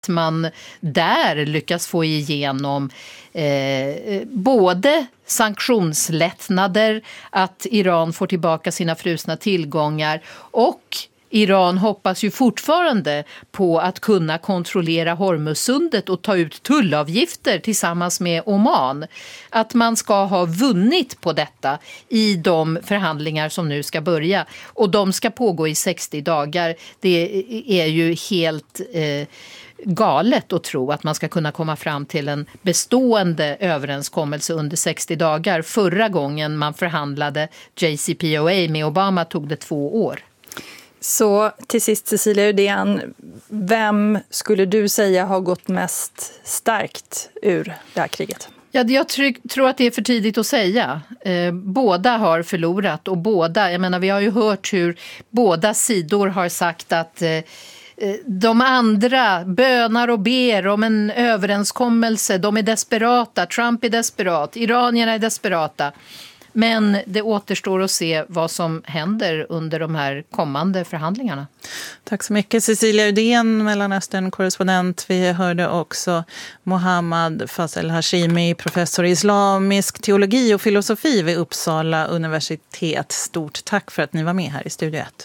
man där lyckas få igenom både sanktionslättnader, att Iran får tillbaka sina frusna tillgångar, och Iran hoppas ju fortfarande på att kunna kontrollera Hormuzsundet och ta ut tullavgifter tillsammans med Oman. Att man ska ha vunnit på detta i de förhandlingar som nu ska börja. Och de ska pågå i 60 dagar. Det är ju helt galet att tro att man ska kunna komma fram till en bestående överenskommelse under 60 dagar. Förra gången man förhandlade JCPOA med Obama tog det 2 år. Så till sist, Cecilia Uddén, vem skulle du säga har gått mest starkt ur det här kriget? Ja, jag tror att det är för tidigt att säga. Båda har förlorat, och båda, jag menar, vi har ju hört hur båda sidor har sagt att de andra bönar och ber om en överenskommelse. De är desperata, Trump är desperat, iranierna är desperata. Men det återstår att se vad som händer under de här kommande förhandlingarna. Tack så mycket, Cecilia Uddén, Mellanöstern-korrespondent. Vi hörde också Mohammad Fazel Hashimi, professor i islamisk teologi och filosofi vid Uppsala universitet. Stort tack för att ni var med här i Studio 1.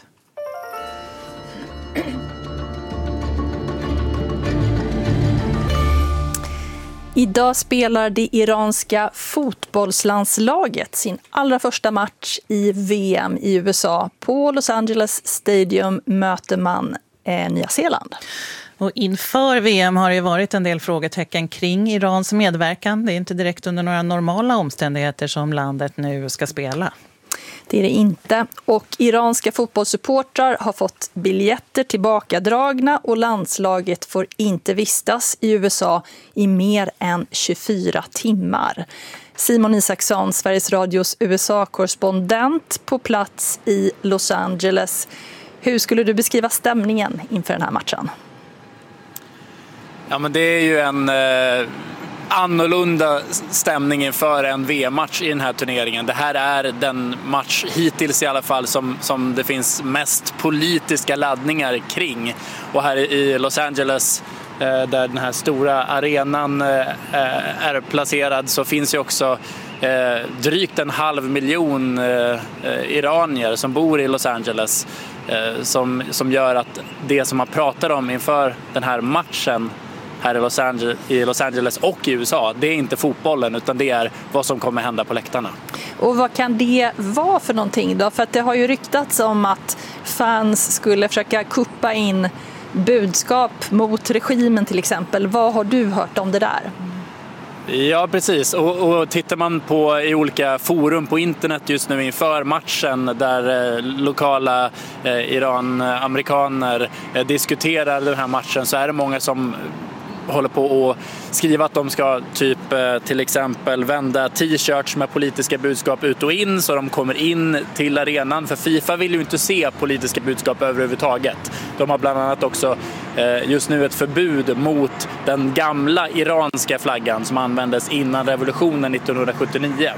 Idag spelar det iranska fotbollslandslaget sin allra första match i VM i USA. På Los Angeles Stadium möter man Nya Zeeland. Och inför VM har det varit en del frågetecken kring Irans medverkan. Det är inte direkt under några normala omständigheter som landet nu ska spela. Det är det inte. Och iranska fotbollssupportrar har fått biljetter tillbakadragna och landslaget får inte vistas i USA i mer än 24 timmar. Simon Isaksson, Sveriges Radios USA-korrespondent på plats i Los Angeles. Hur skulle du beskriva stämningen inför den här matchen? Ja, men det är ju en annorlunda stämning inför en VM-match i den här turneringen. Det här är den match hittills i alla fall som det finns mest politiska laddningar kring. Och här i Los Angeles, där den här stora arenan är placerad, så finns ju också drygt 500 000 iranier som bor i Los Angeles, som gör att det som man pratar om inför den här matchen här i Los Angeles och i USA, det är inte fotbollen utan det är vad som kommer hända på läktarna. Och vad kan det vara för någonting då? För att det har ju ryktats om att fans skulle försöka kuppa in budskap mot regimen till exempel. Vad har du hört om det där? Ja, precis. Och tittar man på i olika forum på internet just nu inför matchen där lokala Iran-amerikaner diskuterar den här matchen, så är det många som håller på att skriva att de ska till exempel vända t-shirts med politiska budskap ut och in så de kommer in till arenan. För FIFA vill ju inte se politiska budskap överhuvudtaget. De har bland annat också just nu ett förbud mot den gamla iranska flaggan som användes innan revolutionen 1979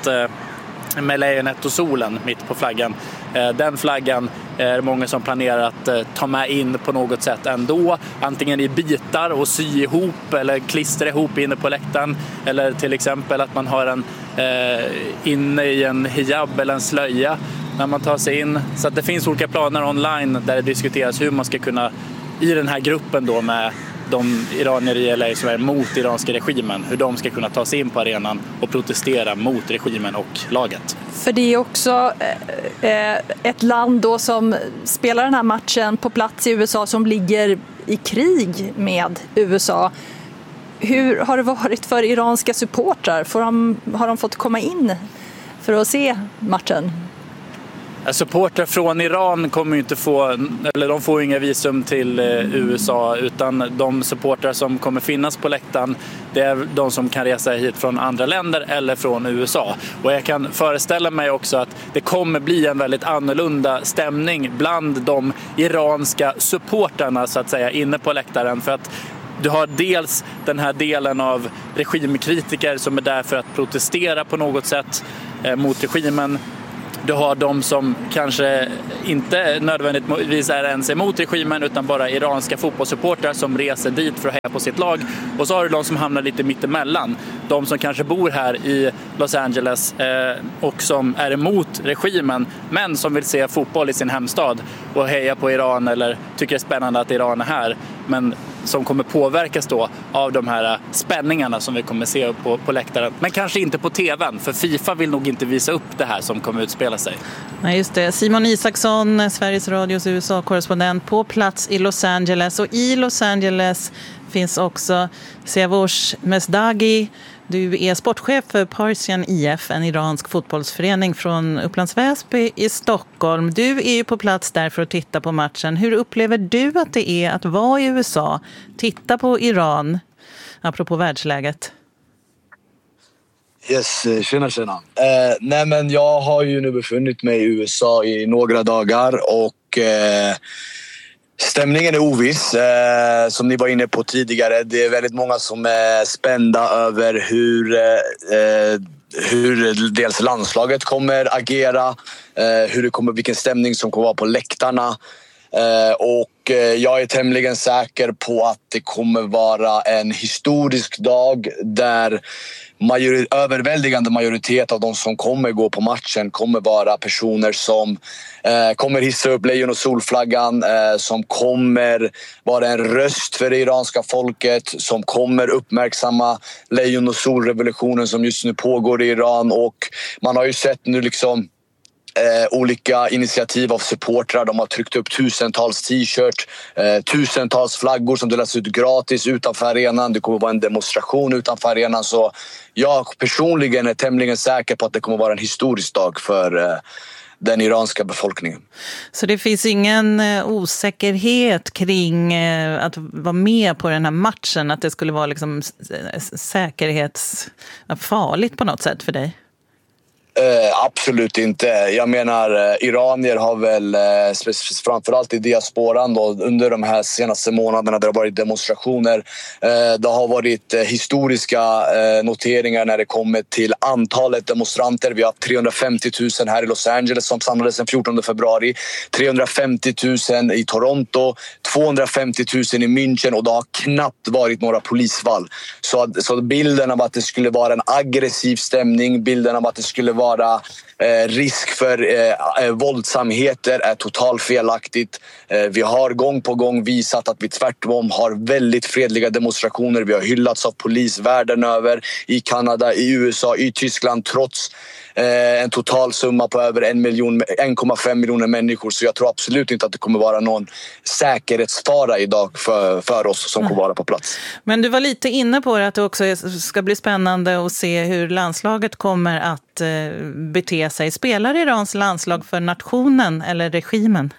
med lejonet och solen mitt på flaggan. Den flaggan är många som planerar att ta med in på något sätt ändå. Antingen i bitar och sy ihop eller klistra ihop inne på läktaren. Eller till exempel att man har en inne i en hijab eller en slöja när man tar sig in. Så att det finns olika planer online där det diskuteras hur man ska kunna i den här gruppen då med de iranier i LA som är mot iranska regimen, hur de ska kunna ta sig in på arenan och protestera mot regimen och laget. För det är också ett land då som spelar den här matchen på plats i USA som ligger i krig med USA. Hur har det varit för iranska supportrar? Har de fått komma in för att se matchen? Supportrar från Iran kommer ju inte de får inga visum till USA, utan de supportrar som kommer finnas på läktaren, det är de som kan resa hit från andra länder eller från USA. Och jag kan föreställa mig också att det kommer bli en väldigt annorlunda stämning bland de iranska supportrarna så att säga inne på läktaren, för att du har dels den här delen av regimkritiker som är där för att protestera på något sätt mot regimen. Du har de som kanske inte nödvändigtvis är ens emot regimen utan bara iranska fotbollssupportrar som reser dit för att heja på sitt lag. Och så har du de som hamnar lite mittemellan. De som kanske bor här i Los Angeles och som är emot regimen men som vill se fotboll i sin hemstad och heja på Iran eller tycker det är spännande att Iran är här. Men som kommer påverkas då av de här spänningarna som vi kommer se på läktaren. Men kanske inte på tvn, för FIFA vill nog inte visa upp det här som kommer utspela sig. Nej, just det. Simon Isaksson, Sveriges Radios USA-korrespondent på plats i Los Angeles. Och i Los Angeles finns också Siavush Mesdaghi. Du är sportchef för Persian IF, en iransk fotbollsförening från Upplands Väsby i Stockholm. Du är ju på plats där för att titta på matchen. Hur upplever du att det är att vara i USA, titta på Iran, apropå världsläget? Yes, tjena. Nej, men jag har ju nu befunnit mig i USA i några dagar och stämningen är oviss, som ni var inne på tidigare. Det är väldigt många som är spända över hur dels landslaget kommer agera, vilken stämning som kommer vara på läktarna. Och jag är tämligen säker på att det kommer vara en historisk dag där överväldigande majoritet av de som kommer gå på matchen kommer vara personer som kommer hissa upp lejon- och solflaggan, som kommer vara en röst för det iranska folket, som kommer uppmärksamma lejon- och solrevolutionen som just nu pågår i Iran. Och man har ju sett nu liksom olika initiativ av supportrar. De har tryckt upp tusentals t-shirt, tusentals flaggor som delas ut gratis utanför arenan. Det kommer vara en demonstration utanför arenan. Så jag personligen är tämligen säker på att det kommer vara en historisk dag för den iranska befolkningen. Så det finns ingen osäkerhet kring att vara med på den här matchen? Att det skulle vara liksom säkerhetsfarligt på något sätt för dig? Absolut inte. Jag menar, iranier har väl framförallt i diasporan då, under de här senaste månaderna där det har varit demonstrationer. Det har varit historiska noteringar när det kommer till antalet demonstranter. Vi har 350 000 här i Los Angeles som samlades den 14 februari. 350 000 i Toronto. 250 000 i München och det har knappt varit några polisfall. Så bilden av att det skulle vara en aggressiv stämning, bilden av att det skulle vara risk för våldsamheter är totalt felaktigt. Vi har gång på gång visat att vi tvärtom har väldigt fredliga demonstrationer. Vi har hyllats av polis världen över, i Kanada, i USA, i Tyskland, trots en total summa på över 1,5 miljoner människor. Så jag tror absolut inte att det kommer vara någon säkerhetsfara idag för oss som kommer vara på plats. Men du var lite inne på att det också ska bli spännande att se hur landslaget kommer att bete sig. Spelar Irans landslag för nationen eller regimen?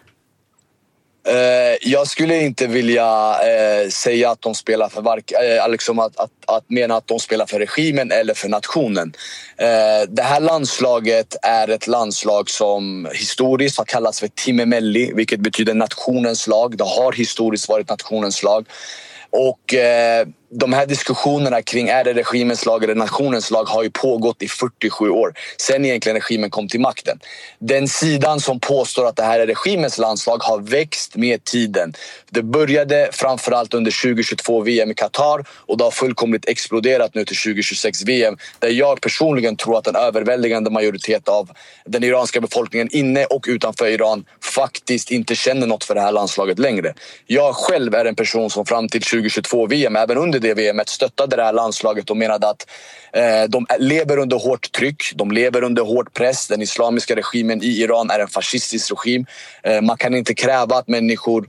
Jag skulle inte vilja säga att de spelar för liksom att mena att de spelar för regimen eller för nationen. Det här landslaget är ett landslag som historiskt har kallats för Timemelli, vilket betyder nationens lag. Det har historiskt varit nationens lag. Och de här diskussionerna kring är det regimens lag eller nationens lag har ju pågått i 47 år. Sen egentligen regimen kom till makten. Den sidan som påstår att det här är regimens landslag har växt med tiden. Det började framförallt under 2022 VM i Qatar och det har fullkomligt exploderat nu till 2026 VM. Där jag personligen tror att en överväldigande majoritet av den iranska befolkningen inne och utanför Iran faktiskt inte känner något för det här landslaget längre. Jag själv är en person som fram till 2022 VM, även under det VM:et, stöttade det här landslaget och menade att de lever under hårt tryck, de lever under hård press. Den islamiska regimen i Iran är en fascistisk regim. Man kan inte kräva att människor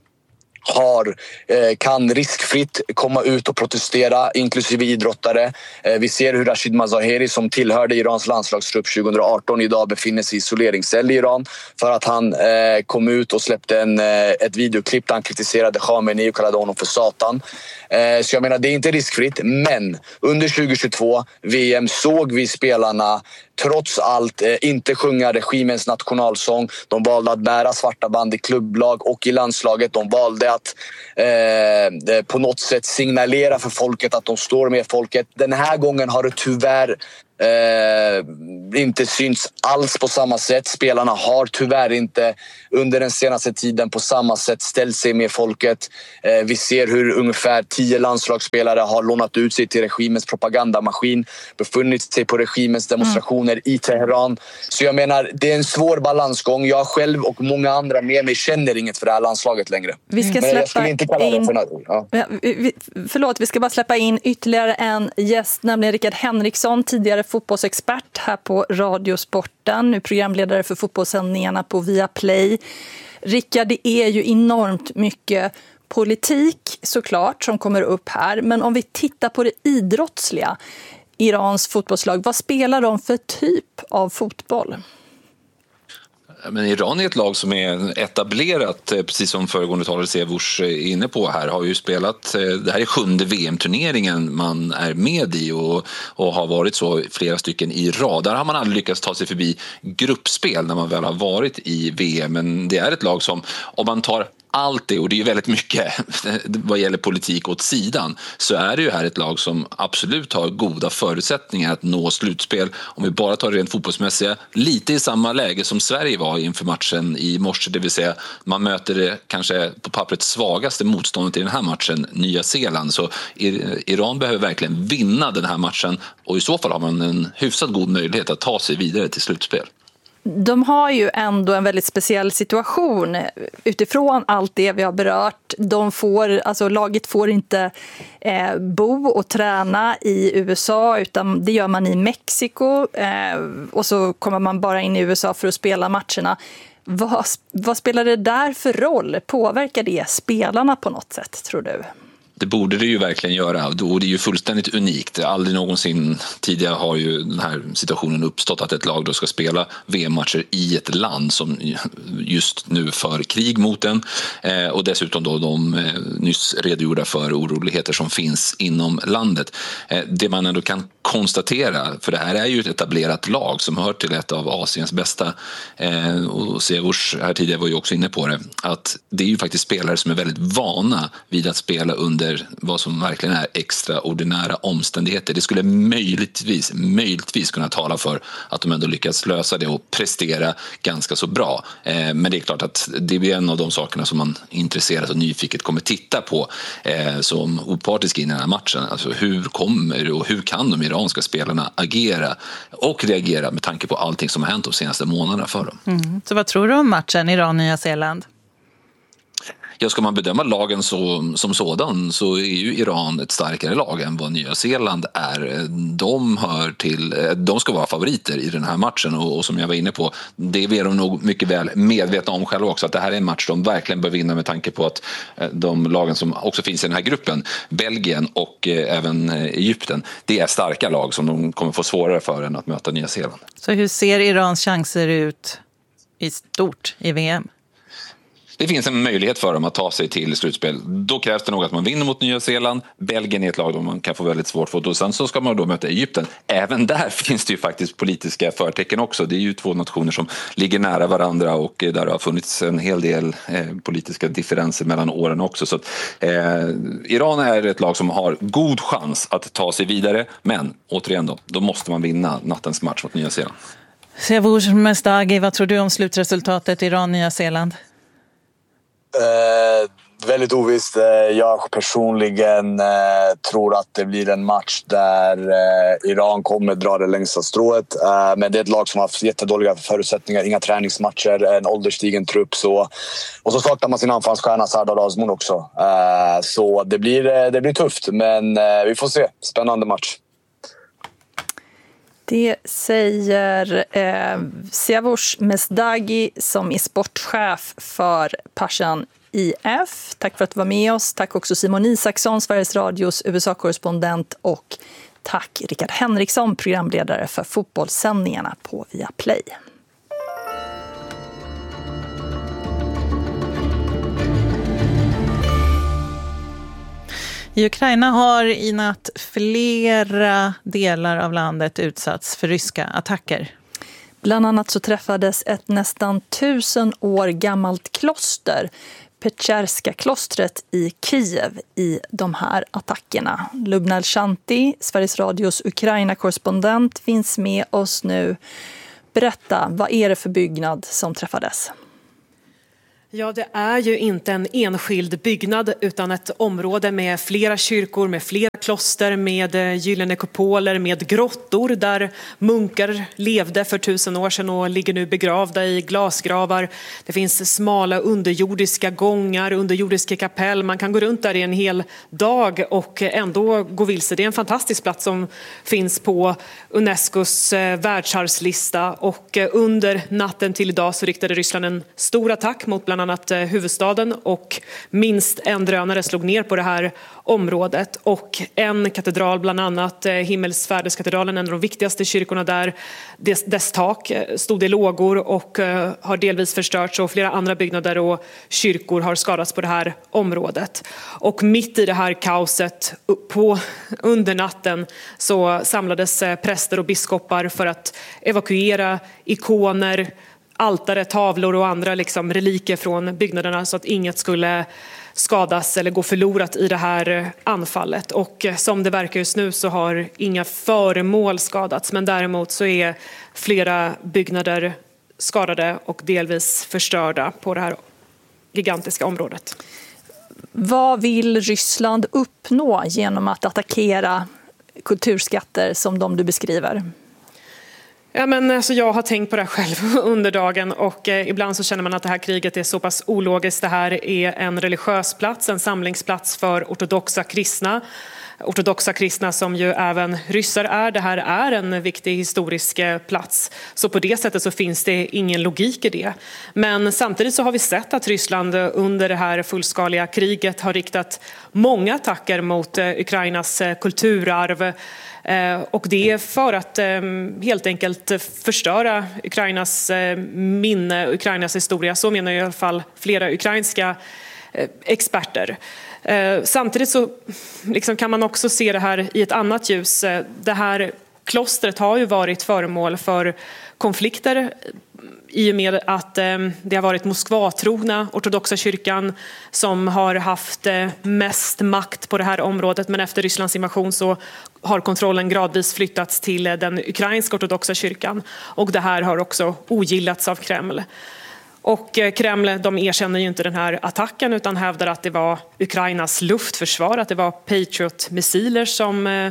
kan riskfritt komma ut och protestera, inklusive idrottare. Vi ser hur Rashid Mazaheri, som tillhörde Irans landslagstrupp 2018, idag befinner sig i isoleringscell i Iran för att han kom ut och släppte ett videoklipp där han kritiserade Khamenei och kallade honom för Satan. Så jag menar, det är inte riskfritt, men under 2022 VM såg vi spelarna trots allt inte sjunga regimens nationalsång. De valde att bära svarta band i klubblag och i landslaget. De valde att på något sätt signalera för folket att de står med folket. Den här gången har det tyvärr inte syns alls på samma sätt. Spelarna har tyvärr inte under den senaste tiden på samma sätt ställt sig med folket. Vi ser hur ungefär 10 landslagsspelare har lånat ut sig till regimens propagandamaskin, befunnit sig på regimens demonstrationer i Teheran. Så jag menar, det är en svår balansgång. Jag själv och många andra med mig känner inget för det här landslaget längre. Vi ska släppa vi ska bara släppa in ytterligare en gäst, nämligen Rickard Henriksson, tidigare fotbollsexpert här på Radiosporten, nu programledare för fotbollssändningarna på Viaplay. Rickard, det är ju enormt mycket politik såklart som kommer upp här, men om vi tittar på det idrottsliga, Irans fotbollslag, vad spelar de för typ av fotboll? Men Iran är ett lag som är etablerat, precis som föregående talare Siavush är inne på här, har ju spelat, det här är 7:e VM-turneringen man är med i och har varit så flera stycken i rad. Där har man aldrig lyckats ta sig förbi gruppspel när man väl har varit i VM, men det är ett lag som, om man tar allt det, och det är ju väldigt mycket vad gäller politik åt sidan, så är det ju här ett lag som absolut har goda förutsättningar att nå slutspel. Om vi bara tar det rent fotbollsmässiga, lite i samma läge som Sverige var inför matchen i morse, det vill säga man möter det kanske på pappret svagaste motståndet i den här matchen, Nya Zeeland. Så Iran behöver verkligen vinna den här matchen, och i så fall har man en hyfsat god möjlighet att ta sig vidare till slutspel. De har ju ändå en väldigt speciell situation utifrån allt det vi har berört. Laget får inte bo och träna i USA, utan det gör man i Mexiko, och så kommer man bara in i USA för att spela matcherna. Vad spelar det där för roll? Påverkar det spelarna på något sätt, tror du? Det borde det ju verkligen göra, och det är ju fullständigt unikt. Aldrig någonsin tidigare har ju den här situationen uppstått att ett lag då ska spela VM-matcher i ett land som just nu för krig mot den, och dessutom då de nyss redogjorda för oroligheter som finns inom landet. Det man ändå kan konstatera, för det här är ju ett etablerat lag som hör till ett av Asiens bästa, och Siavush här tidigare var ju också inne på det, att det är ju faktiskt spelare som är väldigt vana vid att spela under vad som verkligen är extraordinära omständigheter. Det skulle möjligtvis kunna tala för att de ändå lyckas lösa det och prestera ganska så bra. Men det är klart att det är en av de sakerna som man intresserat och nyfiket kommer titta på som opartisk in i den här matchen. Alltså hur kan de iranska spelarna agera och reagera med tanke på allting som har hänt de senaste månaderna för dem. Så vad tror du om matchen Iran-Nya Zeeland? Ja, ska man bedöma lagen som sådan, så är ju Iran ett starkare lag än vad Nya Zeeland är. De ska vara favoriter i den här matchen, och som jag var inne på, det är de nog mycket väl medvetna om själva också, att det här är en match de verkligen bör vinna med tanke på att de lagen som också finns i den här gruppen, Belgien och även Egypten, det är starka lag som de kommer få svårare för än att möta Nya Zeeland. Så hur ser Irans chanser ut i stort i VM? Det finns en möjlighet för dem att ta sig till slutspel. Då krävs det nog att man vinner mot Nya Zeeland. Belgien är ett lag där man kan få väldigt svårt för. Och sen så ska man då möta Egypten. Även där finns det ju faktiskt politiska förtecken också. Det är ju två nationer som ligger nära varandra, och där har funnits en hel del politiska differenser mellan åren också. Så att, Iran är ett lag som har god chans att ta sig vidare. Men återigen då måste man vinna nattens match mot Nya Zeeland. Siavush Mestaghi, vad tror du om slutresultatet Iran-Nya Zeeland? Väldigt ovisst. Jag personligen tror att det blir en match där Iran kommer dra det längsta strået. Men det är ett lag som har haft jättedåliga förutsättningar, inga träningsmatcher, en ålderstigen trupp. Och så saknar man sin anfallsstjärna Sardar Azmoun också. Så det blir tufft, men vi får se. Spännande match. Det säger Siavush Mestaghi som är sportchef för Persian IF. Tack för att du var med oss. Tack också Simon Isaksson, Sveriges Radios USA-korrespondent, och tack Rickard Henriksson, programledare för fotbollssändningarna på Viaplay. I Ukraina har i natt flera delar av landet utsatts för ryska attacker. Bland annat så träffades ett nästan 1000 år gammalt kloster Petscherska-klostret i Kiev i de här attackerna. Lubna Alshanti, Sveriges Radios Ukraina-korrespondent, finns med oss nu. Berätta, vad är det för byggnad som träffades? Ja, det är ju inte en enskild byggnad utan ett område med flera kyrkor, med flera kloster, med gyllene kupoler, med grottor där munkar levde för 1000 år sedan och ligger nu begravda i glasgravar. Det finns smala underjordiska gångar, underjordiska kapell. Man kan gå runt där i en hel dag och ändå gå vilse. Det är en fantastisk plats som finns på Unescos världsarvslista, och under natten till idag så riktade Ryssland en stor attack mot bland annat huvudstaden, och minst en drönare slog ner på det här området. Och en katedral, bland annat Himmelsfärdeskatedralen, en av de viktigaste kyrkorna där, dess tak stod i lågor och har delvis förstörts, och flera andra byggnader och kyrkor har skadats på det här området. Och mitt i det här kaoset under natten så samlades präster och biskopar för att evakuera ikoner, altare, tavlor och andra reliker från byggnaderna så att inget skulle skadas eller gå förlorat i det här anfallet. Och som det verkar just nu så har inga föremål skadats, men däremot så är flera byggnader skadade och delvis förstörda på det här gigantiska området. Vad vill Ryssland uppnå genom att attackera kulturskatter som de du beskriver? Ja, men alltså, jag har tänkt på det själv under dagen, och ibland så känner man att det här kriget är så pass ologiskt. Det här är en religiös plats, en samlingsplats för ortodoxa kristna som ju även ryssar är. Det här är en viktig historisk plats. Så på det sättet så finns det ingen logik i det. Men samtidigt så har vi sett att Ryssland under det här fullskaliga kriget har riktat många attacker mot Ukrainas kulturarv. Och det är för att helt enkelt förstöra Ukrainas minne, Ukrainas historia. Så menar i alla fall flera ukrainska experter. Samtidigt så kan man också se det här i ett annat ljus. Det här klostret har ju varit föremål för konflikter i och med att det har varit Moskvatrogna ortodoxa kyrkan som har haft mest makt på det här området, men efter Rysslands invasion så har kontrollen gradvis flyttats till den ukrainska ortodoxa kyrkan, och det här har också ogillats av Kreml. Och Kreml, de erkänner ju inte den här attacken utan hävdar att det var Ukrainas luftförsvar, att det var Patriot-missiler som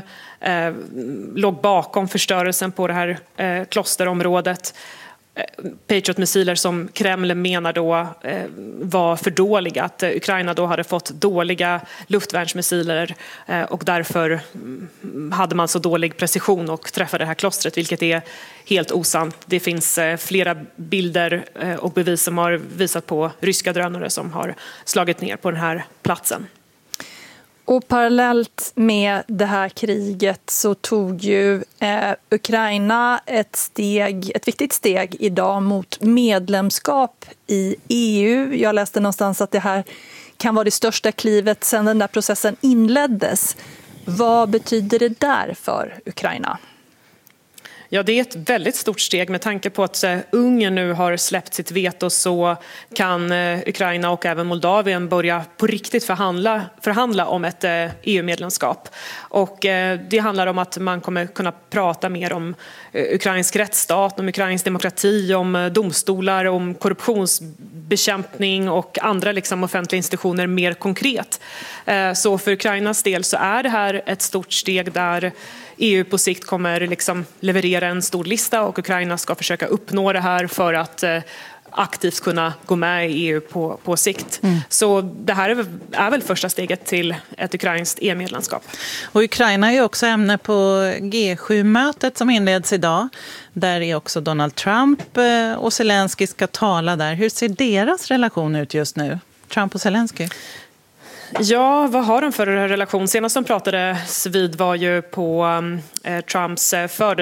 låg bakom förstörelsen på det här klosterområdet. Patriot-missiler som Kreml menar då var för dåliga, att Ukraina då hade fått dåliga luftvärnsmissiler och därför hade man så dålig precision och träffade det här klostret, vilket är helt osant. Det finns flera bilder och bevis som har visat på ryska drönare som har slagit ner på den här platsen. Och parallellt med det här kriget så tog ju Ukraina ett viktigt steg idag mot medlemskap i EU. Jag läste någonstans att det här kan vara det största klivet sedan den där processen inleddes. Vad betyder det där för Ukraina? Ja, det är ett väldigt stort steg med tanke på att Ungern nu har släppt sitt veto, så kan Ukraina och även Moldavien börja på riktigt förhandla om ett EU-medlemskap. Och det handlar om att man kommer kunna prata mer om ukrainsk rättsstat, om ukrainsk demokrati, om domstolar, om korruptionsbekämpning och andra offentliga institutioner mer konkret. Så för Ukrainas del så är det här ett stort steg där EU på sikt kommer leverera en stor lista, och Ukraina ska försöka uppnå det här för att aktivt kunna gå med i EU på sikt. Så det här är väl första steget till ett ukrainskt EU-medlemskap. Och Ukraina är också ämne på G7-mötet som inleds idag. Där är också Donald Trump och Zelensky ska tala där. Hur ser deras relation ut just nu, Trump och Zelensky? Ja, vad har de för relation? Senast de pratades vid var ju på Trumps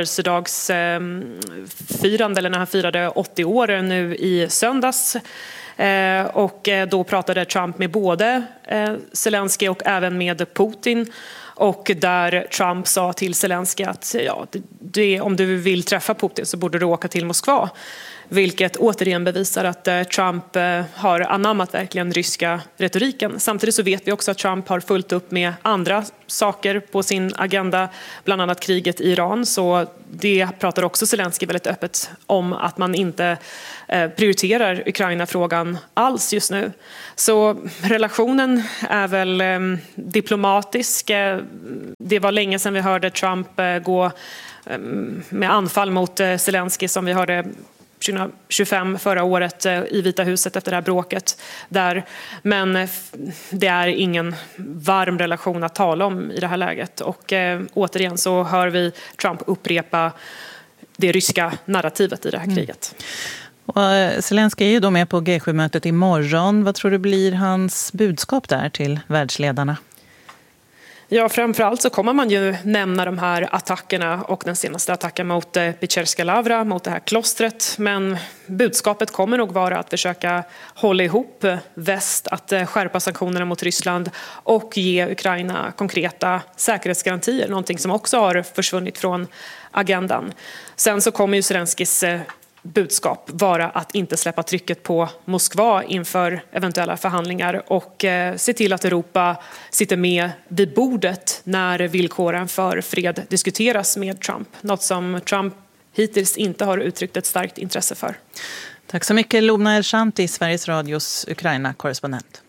födelsedagsfirande, eller när han firade 80 år nu i söndags. Och då pratade Trump med både Zelensky och även med Putin. Och där Trump sa till Zelensky att om du vill träffa Putin så borde du åka till Moskva. vilket återigen bevisar att Trump har anammat verkligen ryska retoriken. Samtidigt så vet vi också att Trump har fullt upp med andra saker på sin agenda, bland annat kriget i Iran. Så det pratar också Zelensky väldigt öppet om, att man inte prioriterar Ukraina-frågan alls just nu. Så relationen är väl diplomatisk. Det var länge sedan vi hörde Trump gå med anfall mot Zelensky, som vi hörde 2025 förra året i Vita huset efter det här bråket där. Men det är ingen varm relation att tala om i det här läget. Och återigen så hör vi Trump upprepa det ryska narrativet i det här kriget. Och Zelensky är ju då med på G7-mötet imorgon. Vad tror du blir hans budskap där till världsledarna? Ja, framförallt så kommer man ju nämna de här attackerna och den senaste attacken mot Pečerska Lavra, mot det här klostret. Men budskapet kommer nog vara att försöka hålla ihop väst, att skärpa sanktionerna mot Ryssland och ge Ukraina konkreta säkerhetsgarantier. Någonting som också har försvunnit från agendan. Sen så kommer ju Zelenskys budskap vara att inte släppa trycket på Moskva inför eventuella förhandlingar och se till att Europa sitter med vid bordet när villkoren för fred diskuteras med Trump. Något som Trump hittills inte har uttryckt ett starkt intresse för. Tack så mycket, Lubna Elshanti, Sveriges Radios Ukraina-korrespondent.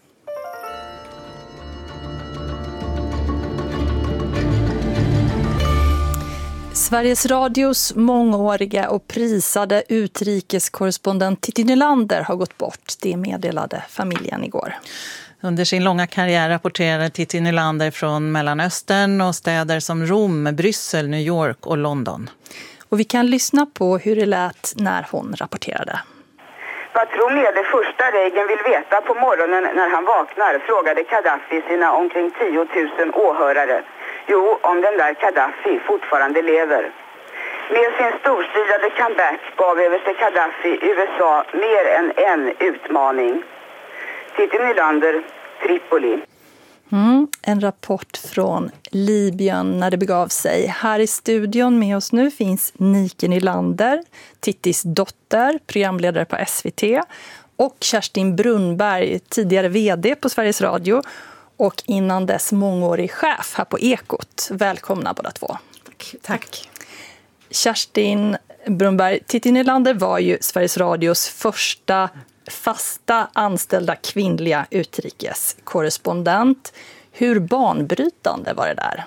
Sveriges Radios mångåriga och prisade utrikeskorrespondent Titti Nylander har gått bort. Det meddelade familjen igår. Under sin långa karriär rapporterade Titti Nylander från Mellanöstern och städer som Rom, Bryssel, New York och London. Och vi kan lyssna på hur det lät när hon rapporterade. Vad tror ni är det första Reagan vill veta på morgonen när han vaknar? Frågade Gaddafi sina omkring 10 000 åhörare. Jo, om den där Gaddafi fortfarande lever. Med sin storstilade comeback gav överste Gaddafi USA mer än en utmaning. Titti Nylander, Tripoli. En rapport från Libyen när det begav sig. Här i studion med oss nu finns Nike Nylander, Tittis dotter, programledare på SVT, och Kerstin Brunnberg, tidigare vd på Sveriges Radio och innan dess mångårig chef här på Ekot. Välkomna båda två. Tack. Kerstin Brunnberg, Titti Nylander var ju Sveriges Radios första fasta anställda kvinnliga utrikeskorrespondent. Hur banbrytande var det där?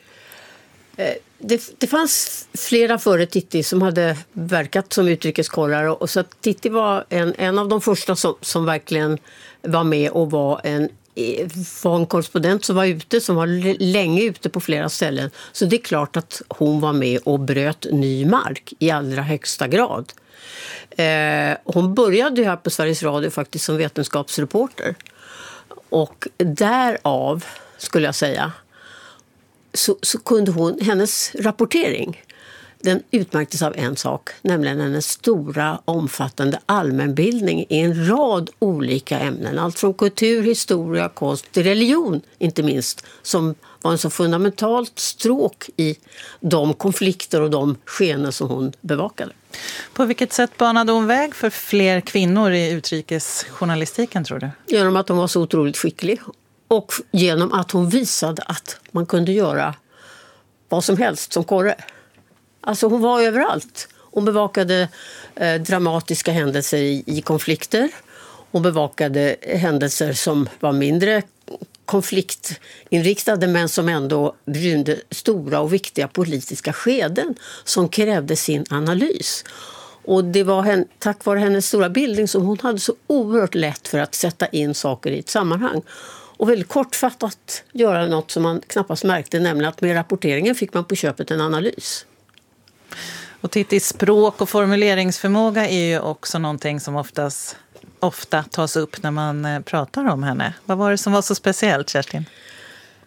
Det fanns flera före Titti som hade verkat som utrikeskorrare, och så att Titti var en av de första som verkligen var med och var en korrespondent som var ute, som var länge ute på flera ställen. Så det är klart att hon var med och bröt ny mark i allra högsta grad. Hon började ju här på Sveriges Radio faktiskt som vetenskapsreporter. Och därav, skulle jag säga, så kunde hennes rapportering, den utmärktes av en sak, nämligen hennes stora omfattande allmänbildning i en rad olika ämnen. Allt från kultur, historia, konst till religion inte minst, som var en så fundamentalt stråk i de konflikter och de skeenden som hon bevakade. På vilket sätt banade hon väg för fler kvinnor i utrikesjournalistiken, tror du? Genom att hon var så otroligt skicklig och genom att hon visade att man kunde göra vad som helst som korre. Alltså hon var överallt. Hon bevakade dramatiska händelser i konflikter. Hon bevakade händelser som var mindre konfliktinriktade men som ändå rymde stora och viktiga politiska skeden som krävde sin analys. Och det var tack vare hennes stora bildning som hon hade så oerhört lätt för att sätta in saker i ett sammanhang. Och väldigt kortfattat göra något som man knappast märkte, nämligen att med rapporteringen fick man på köpet en analys. Och Tittis språk och formuleringsförmåga är ju också någonting som ofta tas upp när man pratar om henne. Vad var det som var så speciellt, Kerstin?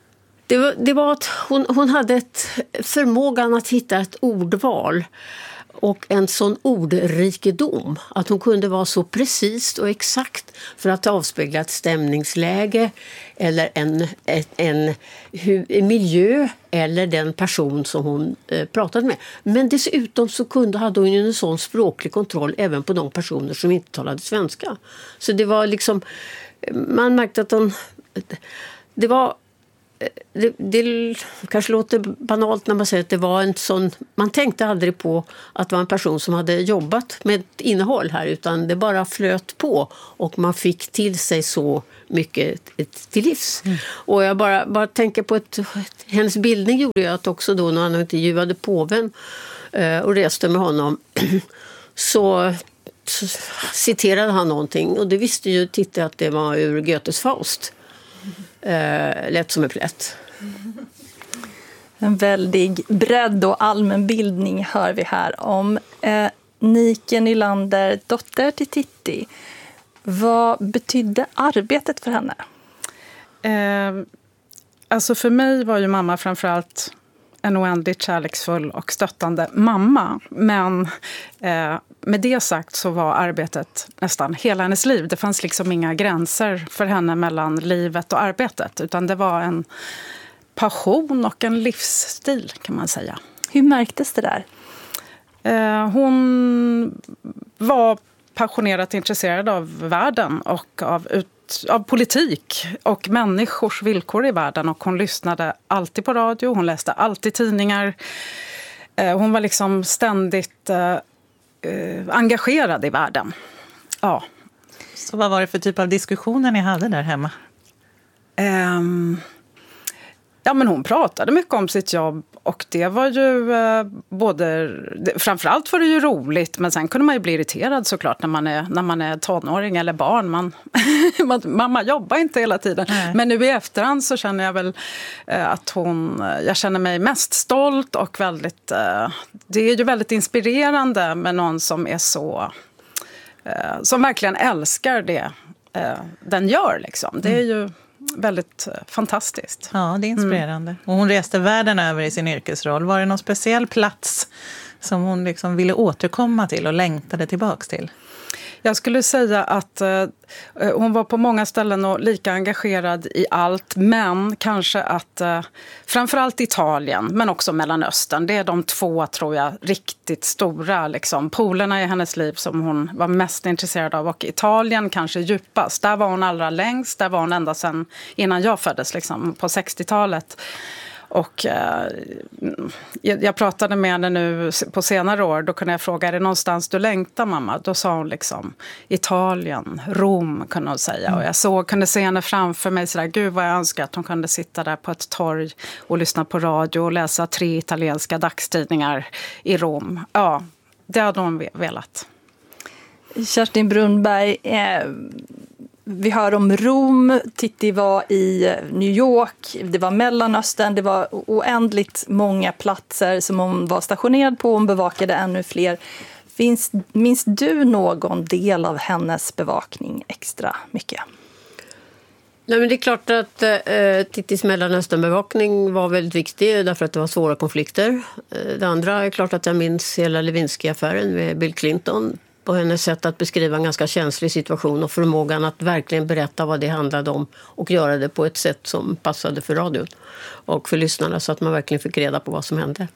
Det var att hon hade förmågan att hitta ett ordval och en sån ordrikedom att hon kunde vara så precis och exakt för att avspegla ett stämningsläge eller en miljö eller den person som hon pratade med. Men dessutom så hade hon ju en sån språklig kontroll även på de personer som inte talade svenska. Så det var liksom, man märkte att det var... Det kanske låter banalt när man säger att det var en sån... Man tänkte aldrig på att det var en person som hade jobbat med ett innehåll här, utan det bara flöt på och man fick till sig så mycket till livs. Och jag bara tänker på hennes bildning gjorde jag att också då när han intervjuade påven och reste med honom så citerade han någonting och det visste ju Titti att det var ur Goethes Faust. Lätt som en plätt. En väldig bredd och allmänbildning hör vi här om. Nike Nylander, dotter till Titti. Vad betydde arbetet för henne? Alltså för mig var ju mamma framförallt en oändligt kärleksfull och stöttande mamma. Men med det sagt så var arbetet nästan hela hennes liv. Det fanns liksom inga gränser för henne mellan livet och arbetet. Utan det var en passion och en livsstil kan man säga. Hur märktes det där? Hon var passionerat intresserad av världen och av politik och människors villkor i världen. Och hon lyssnade alltid på radio, hon läste alltid tidningar. Hon var liksom ständigt engagerad i världen. Ja. Så vad var det för typ av diskussioner ni hade där hemma? Ja, men hon pratade mycket om sitt jobb och det var ju framförallt var det ju roligt, men sen kunde man ju bli irriterad såklart när man är tonåring eller barn. Mamma jobbar inte hela tiden. Nej. Men nu i efterhand så känner jag väl att jag känner mig mest stolt och väldigt, det är ju väldigt inspirerande med någon som är så, som verkligen älskar det den gör liksom. Det är ju väldigt fantastiskt. Ja, det är inspirerande. Och hon reste världen över i sin yrkesroll. Var det någon speciell plats som hon liksom ville återkomma till och längtade tillbaks till? Jag skulle säga att hon var på många ställen och lika engagerad i allt, men kanske att framförallt Italien, men också Mellanöstern. Det är de två, tror jag, riktigt stora liksom, polerna i hennes liv som hon var mest intresserad av. Och Italien kanske djupast. Där var hon allra längst. Där var hon ända sedan innan jag föddes, liksom, på 60-talet. Och jag pratade med henne nu på senare år. Då kunde jag fråga, är det någonstans du längtar, mamma? Då sa hon liksom Italien, Rom, kunde hon säga. Och jag kunde se henne framför mig sådär, gud vad jag önskar att hon kunde sitta där på ett torg och lyssna på radio och läsa 3 italienska dagstidningar i Rom. Ja, det hade hon velat. Kerstin Brunnberg, vi hör om Rom, Titti var i New York, det var Mellanöstern, det var oändligt många platser som hon var stationerad på, hon bevakade ännu fler. Minns du någon del av hennes bevakning extra mycket? Nej, men det är klart att Tittis Mellanösternbevakning var väldigt viktig därför att det var svåra konflikter. Det andra är klart att jag minns hela Lewinsky-affären med Bill Clinton, på hennes sätt att beskriva en ganska känslig situation och förmågan att verkligen berätta vad det handlade om och göra det på ett sätt som passade för radion och för lyssnarna så att man verkligen fick reda på vad som hände.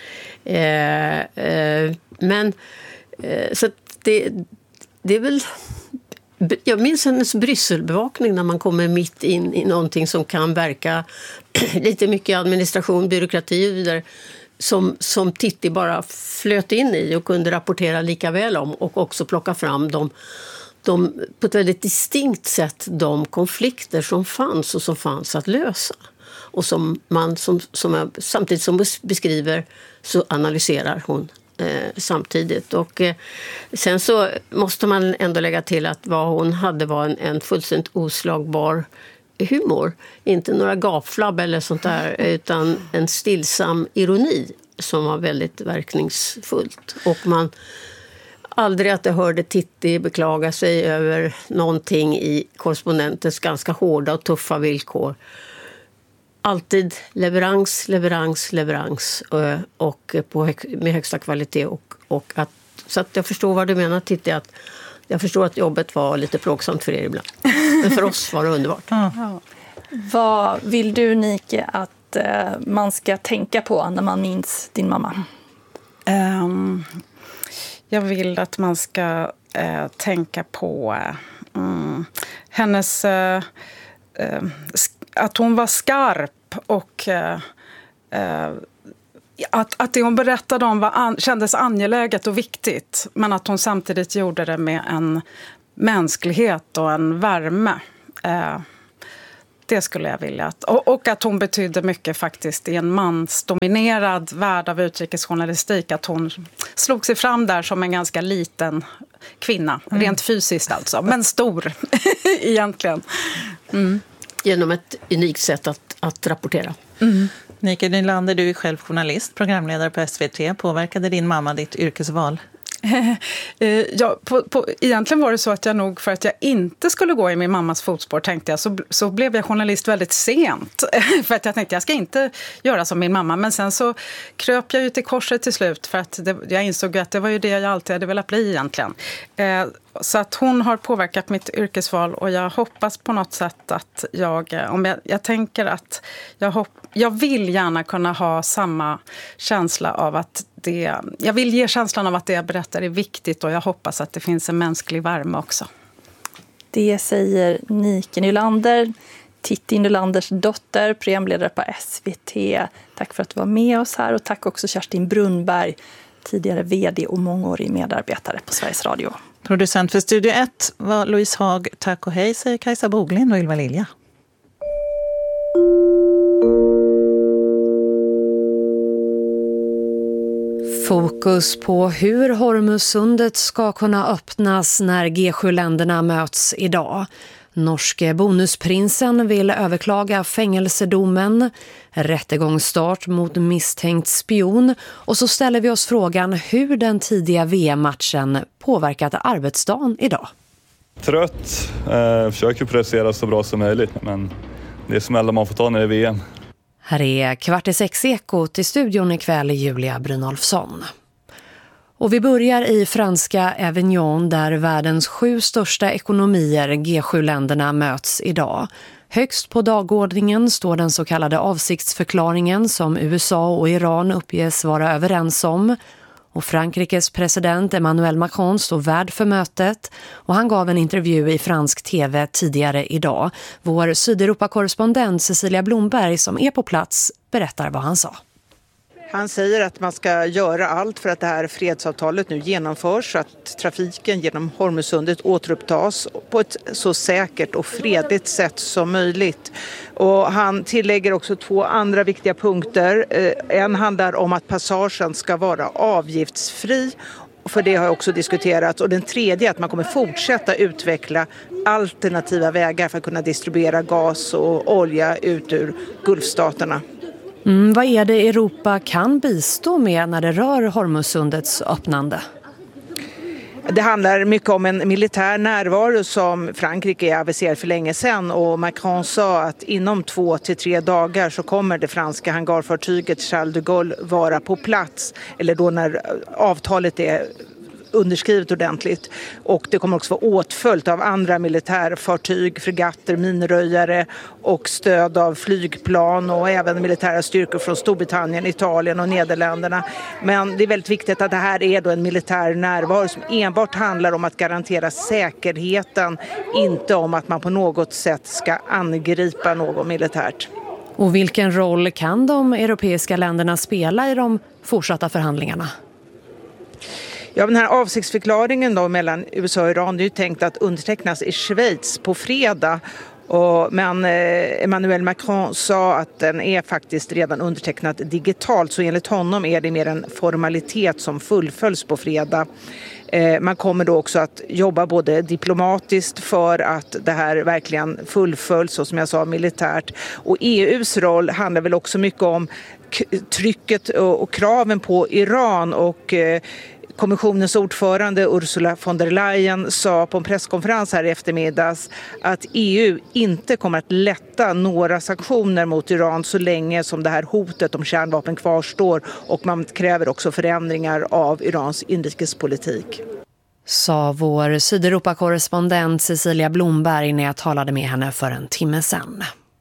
Så det är väl... Jag minns hennes Brysselbevakning när man kommer mitt in i någonting som kan verka lite mycket administration, byråkrati och vidare. Som Titti bara flöt in i och kunde rapportera lika väl om och också plocka fram de på ett väldigt distinkt sätt de konflikter som fanns och som fanns att lösa. Och som man samtidigt som beskriver så analyserar hon samtidigt. Och sen så måste man ändå lägga till att vad hon hade var en fullständigt oslagbar humor. Inte några gapflabb eller sånt där, utan en stillsam ironi som var väldigt verkningsfullt. Och man aldrig att jag hörde Titti beklaga sig över någonting i korrespondentens ganska hårda och tuffa villkor. Alltid leverans och med högsta kvalitet Så att jag förstår vad du menar, Titti, att jag förstår att jobbet var lite plågsamt för er ibland. Men för oss var det underbart. Ja. Vad vill du, Nike, att man ska tänka på när man minns din mamma? Jag vill att man ska tänka på hennes... att hon var skarp och att det hon berättade om kändes angeläget och viktigt, men att hon samtidigt gjorde det med en mänsklighet och en värme. Det skulle jag vilja. Och att hon betydde mycket faktiskt i en mansdominerad värld av utrikesjournalistik. Att hon slog sig fram där som en ganska liten kvinna. Rent fysiskt alltså, men stor egentligen. Genom ett unikt sätt att rapportera. Nike Nylander, du är själv journalist, programledare på SVT. Påverkade din mamma ditt yrkesval? Ja, egentligen var det så att jag nog, för att jag inte skulle gå i min mammas fotspår, tänkte jag, så blev jag journalist väldigt sent. För att jag tänkte jag ska inte göra som min mamma. Men sen så kröp jag ut i korset till slut, för att jag insåg att det var ju det jag alltid hade velat bli egentligen. Så att hon har påverkat mitt yrkesval, och jag hoppas på något sätt att jag tänker att jag vill gärna kunna ha samma känsla av att jag vill ge känslan av att det jag berättar är viktigt, och jag hoppas att det finns en mänsklig värme också. Det säger Nike Nylander, Titti Nylanders dotter, programledare på SVT. Tack för att du var med oss här, och tack också Kerstin Brunnberg, tidigare vd och mångårig medarbetare på Sveriges Radio. Producent för Studio 1 var Louise Haag. Tack och hej, säger Kajsa Boglind och Ylva Lilja. Fokus på hur Hormuzsundet ska kunna öppnas när G7-länderna möts idag. Norske bonusprinsen vill överklaga fängelsedomen, rättegångsstart mot misstänkt spion, och så ställer vi oss frågan hur den tidiga VM-matchen påverkat arbetsdagen idag. Trött, försöker prestera så bra som möjligt, men det är smällar man får ta när det är VM. Här är 5:15-ekot i studion ikväll, Julia Brynolfsson. Och vi börjar i franska Avignon, där världens 7 största ekonomier, G7-länderna, möts idag. Högst på dagordningen står den så kallade avsiktsförklaringen som USA och Iran uppges vara överens om. Och Frankrikes president Emmanuel Macron står värd för mötet, och han gav en intervju i fransk tv tidigare idag. Vår Sydeuropa-korrespondent Cecilia Blomberg, som är på plats, berättar vad han sa. Han säger att man ska göra allt för att det här fredsavtalet nu genomförs, så att trafiken genom Hormuzsundet återupptas på ett så säkert och fredligt sätt som möjligt. Och han tillägger också 2 andra viktiga punkter. En handlar om att passagen ska vara avgiftsfri, för det har också diskuterats. Och den tredje är att man kommer fortsätta utveckla alternativa vägar för att kunna distribuera gas och olja ut ur Gulfstaterna. Vad är det Europa kan bistå med när det rör Hormuzussundets öppnande? Det handlar mycket om en militär närvaro som Frankrike aviserade för länge sedan, och Macron sa att inom 2 till 3 dagar så kommer det franska hangarfartyget Charles de Gaulle vara på plats, eller då när avtalet är underskrivet ordentligt, och det kommer också vara åtföljt av andra militärfartyg, fregatter, minröjare och stöd av flygplan och även militära styrkor från Storbritannien, Italien och Nederländerna. Men det är väldigt viktigt att det här är då en militär närvaro som enbart handlar om att garantera säkerheten, inte om att man på något sätt ska angripa någon militärt. Och vilken roll kan de europeiska länderna spela i de fortsatta förhandlingarna? Ja, den här avsiktsförklaringen då mellan USA och Iran är ju tänkt att undertecknas i Schweiz på fredag. Men Emmanuel Macron sa att den är faktiskt redan undertecknad digitalt, så enligt honom är det mer en formalitet som fullföljs på fredag. Man kommer då också att jobba både diplomatiskt för att det här verkligen fullföljs, och som jag sa militärt. Och EUs roll handlar väl också mycket om trycket och kraven på Iran, och Kommissionens ordförande Ursula von der Leyen sa på en presskonferens här i eftermiddags att EU inte kommer att lätta några sanktioner mot Iran så länge som det här hotet om kärnvapen kvarstår, och man kräver också förändringar av Irans inrikespolitik. Sa vår Sydeuropa-korrespondent Cecilia Blomberg när jag talade med henne för en timme sedan.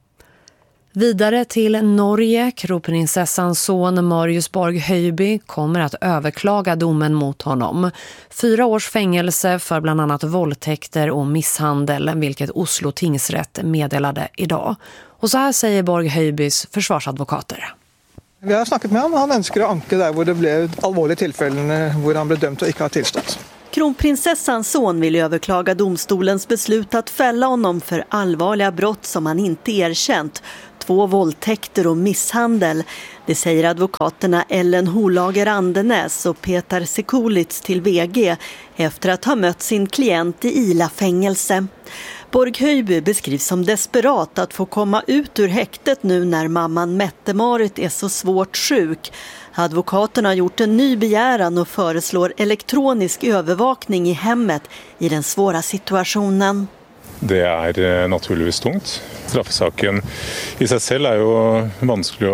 Vidare till Norge. Kronprinsessans son Marius Borg-Høiby kommer att överklaga domen mot honom. 4 års fängelse för bland annat våldtäkter och misshandel, vilket Oslo tingsrätt meddelade idag. Och så här säger Borg-Høibys försvarsadvokater. Vi har snackat med honom. Han önskar att anka där hvor det blev allvarliga tillfällen hvor han blev dömd och inte har tillstått. Kronprinsessans son vill överklaga domstolens beslut att fälla honom för allvarliga brott som han inte erkänt. 2 våldtäkter och misshandel. Det säger advokaterna Ellen Holager Andenäs och Peter Sekulitz till VG efter att ha mött sin klient i Ila-fängelse. Borg-Høiby beskrivs som desperat att få komma ut ur häktet nu när mamman Mette-Marit är så svårt sjuk. Advokaterna har gjort en ny begäran och föreslår elektronisk övervakning i hemmet i den svåra situationen. Det är naturligtvis tungt. Straffsaken i sig själv är ju vanskelig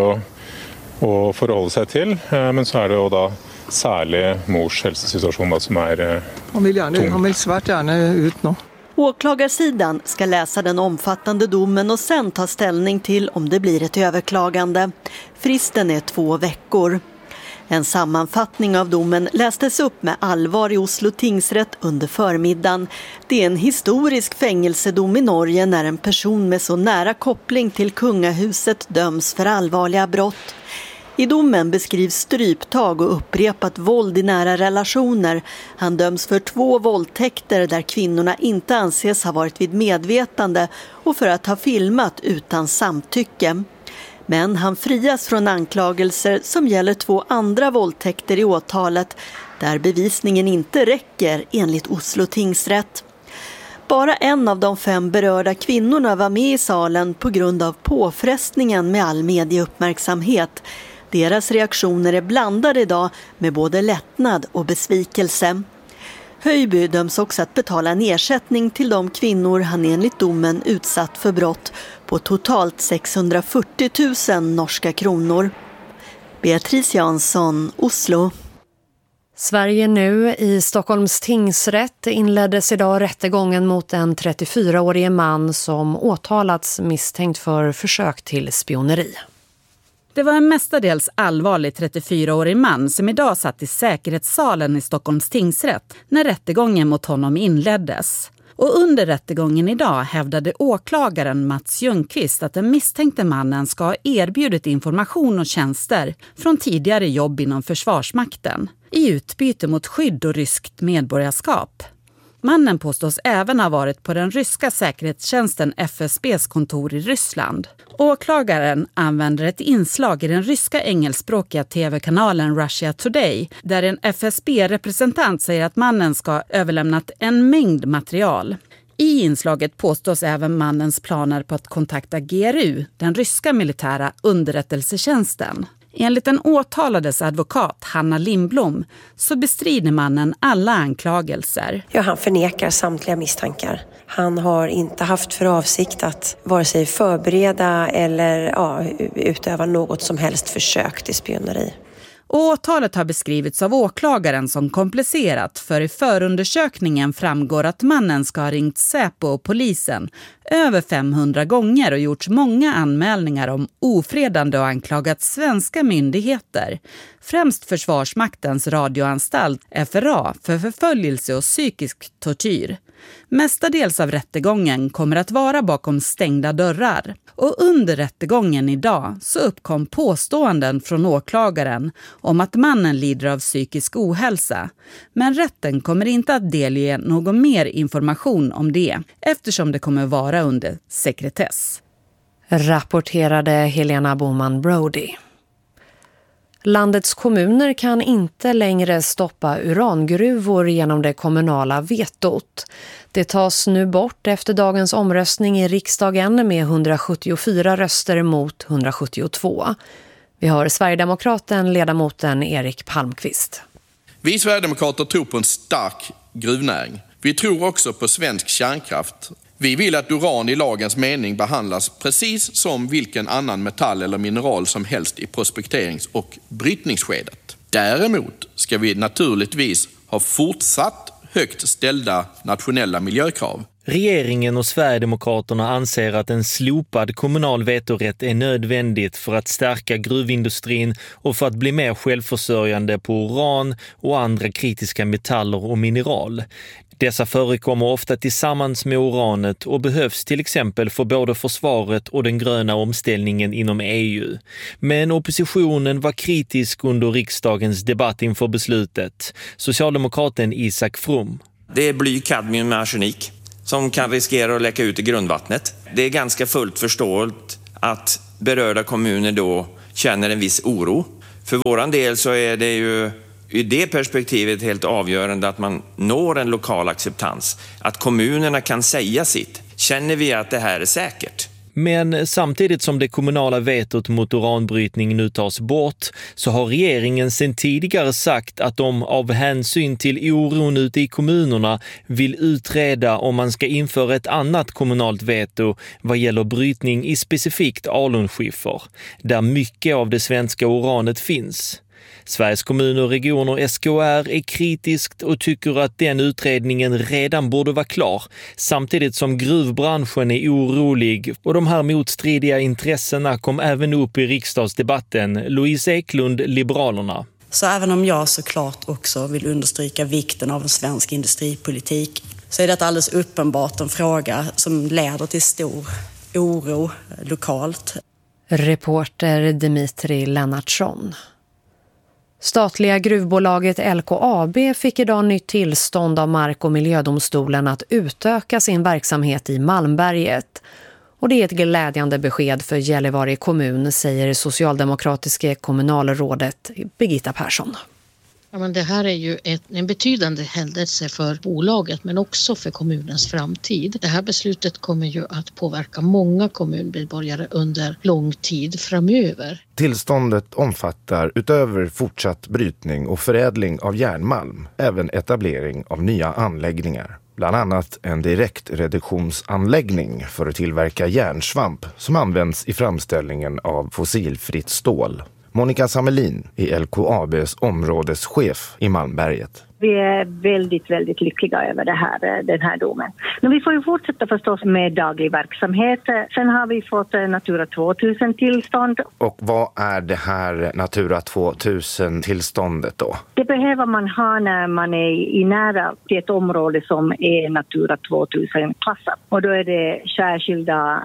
att förhålla sig till, men så är det då särskilt mors hälsosituation som är Han vill svärt gärna ut nu. Åklagarsidan ska läsa den omfattande domen och sen ta ställning till om det blir ett överklagande. Fristen är 2 veckor. En sammanfattning av domen lästes upp med allvar i Oslo tingsrätt under förmiddagen. Det är en historisk fängelsedom i Norge när en person med så nära koppling till kungahuset döms för allvarliga brott. I domen beskrivs stryptag och upprepat våld i nära relationer. Han döms för 2 våldtäkter där kvinnorna inte anses ha varit vid medvetande och för att ha filmat utan samtycke. Men han frias från anklagelser som gäller 2 andra våldtäkter i åtalet där bevisningen inte räcker enligt Oslo tingsrätt. Bara en av de 5 berörda kvinnorna var med i salen på grund av påfrestningen med all medieuppmärksamhet. Deras reaktioner är blandade idag med både lättnad och besvikelse. Høiby döms också att betala en ersättning till de kvinnor han enligt domen utsatt för brott på totalt 640 000 norska kronor. Beatrice Jansson, Oslo. Sverige nu. I Stockholms tingsrätt inleddes idag rättegången mot en 34-årig man som åtalats misstänkt för försök till spioneri. Det var en mestadels allvarlig 34-årig man som idag satt i säkerhetssalen i Stockholms tingsrätt när rättegången mot honom inleddes. Och under rättegången idag hävdade åklagaren Mats Ljungqvist att den misstänkte mannen ska ha erbjudit information och tjänster från tidigare jobb inom Försvarsmakten i utbyte mot skydd och ryskt medborgarskap. Mannen påstås även ha varit på den ryska säkerhetstjänsten FSBs kontor i Ryssland. Åklagaren använder ett inslag i den ryska engelskspråkiga tv-kanalen Russia Today där en FSB-representant säger att mannen ska ha överlämnat en mängd material. I inslaget påstås även mannens planer på att kontakta GRU, den ryska militära underrättelsetjänsten. Enligt den åtalades advokat Hanna Lindblom så bestrider mannen alla anklagelser. Ja, han förnekar samtliga misstankar. Han har inte haft för avsikt att vare sig förbereda eller utöva något som helst försök till spioneri. Åtalet har beskrivits av åklagaren som komplicerat, för i förundersökningen framgår att mannen ska ha ringt Säpo och polisen över 500 gånger och gjort många anmälningar om ofredande och anklagat svenska myndigheter, främst Försvarsmaktens radioanstalt FRA, för förföljelse och psykisk tortyr. Mestadels av rättegången kommer att vara bakom stängda dörrar. Och under rättegången idag så uppkom påståenden från åklagaren om att mannen lider av psykisk ohälsa. Men rätten kommer inte att delge någon mer information om det eftersom det kommer vara under sekretess. Rapporterade Helena Boman Brody. Landets kommuner kan inte längre stoppa urangruvor genom det kommunala vetot. Det tas nu bort efter dagens omröstning i riksdagen med 174 röster mot 172. Vi har Sverigedemokraten ledamoten Erik Palmqvist. Vi Sverigedemokrater tror på en stark gruvnäring. Vi tror också på svensk kärnkraft. Vi vill att uran i lagens mening behandlas precis som vilken annan metall eller mineral som helst i prospekterings- och brytningsskedet. Däremot ska vi naturligtvis ha fortsatt högt ställda nationella miljökrav. Regeringen och Sverigedemokraterna anser att en slopad kommunal vetorätt är nödvändigt för att stärka gruvindustrin och för att bli mer självförsörjande på uran och andra kritiska metaller och mineral. Dessa förekommer ofta tillsammans med uranet och behövs till exempel för både försvaret och den gröna omställningen inom EU. Men oppositionen var kritisk under riksdagens debatt inför beslutet. Socialdemokraten Isak From. Det är bly, kadmium med arsenik som kan riskera att läcka ut i grundvattnet. Det är ganska fullt förståeligt att berörda kommuner då känner en viss oro. För våran del så är det ju i det perspektivet helt avgörande att man når en lokal acceptans. Att kommunerna kan säga sitt. Känner vi att det här är säkert? Men samtidigt som det kommunala vetot mot uranbrytning nu tas bort så har regeringen sedan tidigare sagt att de av hänsyn till oron ute i kommunerna vill utreda om man ska införa ett annat kommunalt veto vad gäller brytning i specifikt alunskiffer, där mycket av det svenska uranet finns. Sveriges kommuner och regioner SKR är kritiskt och tycker att den utredningen redan borde vara klar, samtidigt som gruvbranschen är orolig och de här motstridiga intressena kom även upp i riksdagsdebatten. Louise Eklund, Liberalerna. Så även om jag såklart också vill understryka vikten av en svensk industripolitik så är det alldeles uppenbart en fråga som leder till stor oro lokalt. Reporter Dimitri Lennartsson. Statliga gruvbolaget LKAB fick idag nytt tillstånd av Mark- och miljödomstolen att utöka sin verksamhet i Malmberget. Och det är ett glädjande besked för Gällivare kommun, säger socialdemokratiska kommunalrådet Birgitta Persson. Ja, men det här är ju en betydande händelse för bolaget men också för kommunens framtid. Det här beslutet kommer ju att påverka många kommunmedborgare under lång tid framöver. Tillståndet omfattar utöver fortsatt brytning och förädling av järnmalm även etablering av nya anläggningar. Bland annat en direktreduktionsanläggning för att tillverka järnsvamp som används i framställningen av fossilfritt stål. Monica Samelin är LKABs områdeschef i Malmberget. Vi är väldigt, väldigt lyckliga över den här domen. Men vi får ju fortsätta förstås med daglig verksamhet. Sen har vi fått Natura 2000-tillstånd. Och vad är det här Natura 2000-tillståndet då? Det behöver man ha när man är i nära till ett område som är Natura 2000-klassat. Och då är det särskilda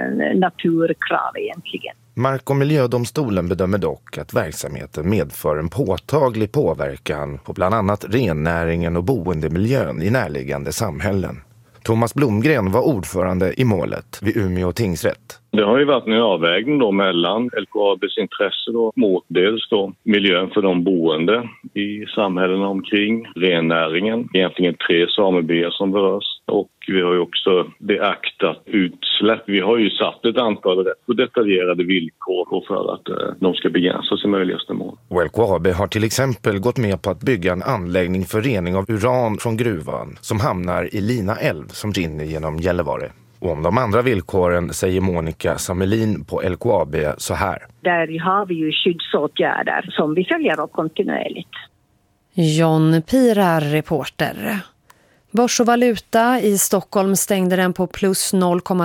naturkrav egentligen. Mark- och miljödomstolen bedömer dock att verksamheten medför en påtaglig påverkan på bland annat rennäringen och boendemiljön i närliggande samhällen. Thomas Blomgren var ordförande i målet vid Umeå tingsrätt. Det har ju varit en avvägning då mellan LKABs intresse då, mot dels då miljön för de boende i samhällen omkring, rennäringen, egentligen 3 samebyar som berörs. Och vi har ju också beaktat utsläpp. Vi har ju satt ett antal rätt detaljerade villkor för att de ska begränsas i möjligaste mån. Och LKAB har till exempel gått med på att bygga en anläggning för rening av uran från gruvan som hamnar i Lina älv som rinner genom Gällivare. Och om de andra villkoren säger Monica Samelin på LKAB så här. Där har vi ju skyddsåtgärder som vi följer upp kontinuerligt. John Pirar, reporter. Börs och valuta i Stockholm stängde den på plus